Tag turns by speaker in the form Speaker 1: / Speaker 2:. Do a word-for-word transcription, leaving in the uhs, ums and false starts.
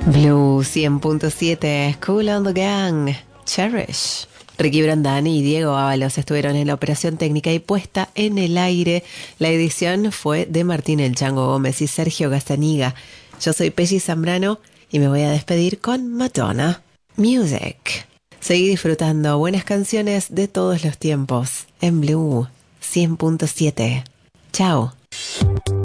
Speaker 1: Blue cien punto siete, Cool on the Gang, Cherish. Ricky Brandani y Diego Ábalos estuvieron en la operación técnica y puesta en el aire. La edición fue de Martín El Chango Gómez y Sergio Gastaniga. Yo soy Pelli Zambrano y me voy a despedir con Madonna. Music. Seguí disfrutando buenas canciones de todos los tiempos en Blue cien punto siete. Chao.